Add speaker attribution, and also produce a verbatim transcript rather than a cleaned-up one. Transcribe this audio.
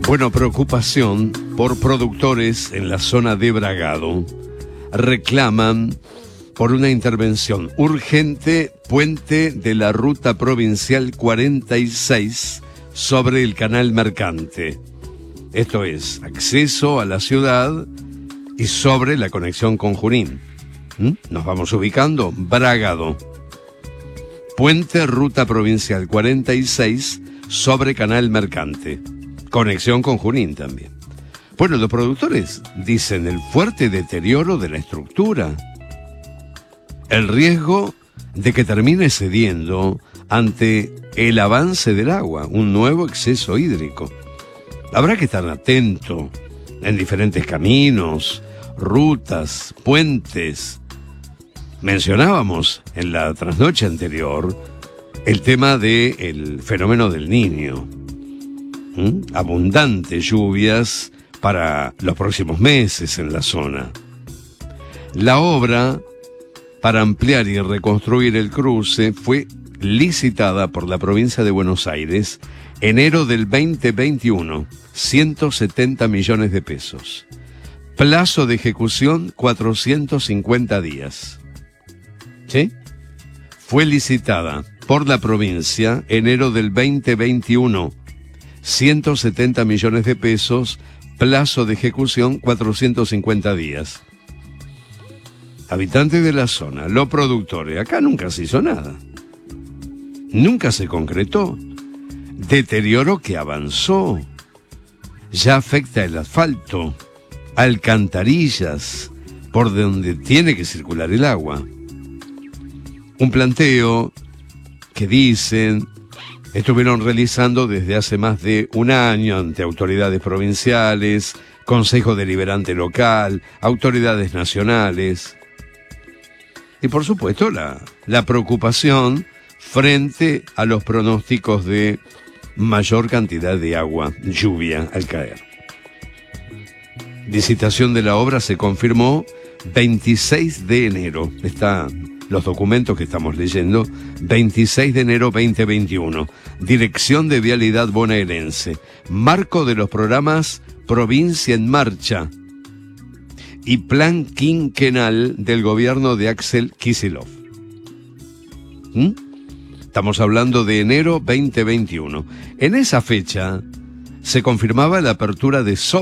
Speaker 1: Bueno, preocupación por productores en la zona de Bragado. Reclaman por una intervención urgente puente de la ruta provincial cuarenta y seis sobre el canal Mercante. Esto es, acceso a la ciudad y sobre la conexión con Junín. ¿Mm? Nos vamos ubicando, Bragado. Puente ruta provincial cuarenta y seis sobre canal Mercante. Conexión con Junín también. Bueno, los productores dicen el fuerte deterioro de la estructura, el riesgo de que termine cediendo ante el avance del agua, un nuevo exceso hídrico. Habrá que estar atento en diferentes caminos, rutas, puentes. Mencionábamos en la trasnoche anterior el tema del fenómeno del Niño. ¿Mm? Abundantes lluvias para los próximos meses en la zona. La obra para ampliar y reconstruir el cruce fue licitada por la provincia de Buenos Aires enero del veinte veintiuno, ciento setenta millones de pesos. Plazo de ejecución cuatrocientos cincuenta días. ¿Sí? Fue licitada por la provincia enero del veinte veintiuno, ciento setenta millones de pesos, plazo de ejecución cuatrocientos cincuenta días. Habitantes de la zona, los productores, acá nunca se hizo nada. Nunca se concretó. Deterioro que avanzó. Ya afecta el asfalto, alcantarillas, por donde tiene que circular el agua. Un planteo que dicen estuvieron realizando desde hace más de un año ante autoridades provinciales, Consejo Deliberante local, autoridades nacionales. Y por supuesto la, la preocupación frente a los pronósticos de mayor cantidad de agua, lluvia al caer. Licitación de la obra se confirmó veintiséis de enero. Están los documentos que estamos leyendo. veintiséis de enero veinte veintiuno. Dirección de Vialidad Bonaerense. Marco de los programas Provincia en Marcha y plan quinquenal del gobierno de Axel Kicillof. ¿Mm? Estamos hablando de enero veinte veintiuno. En esa fecha se confirmaba la apertura de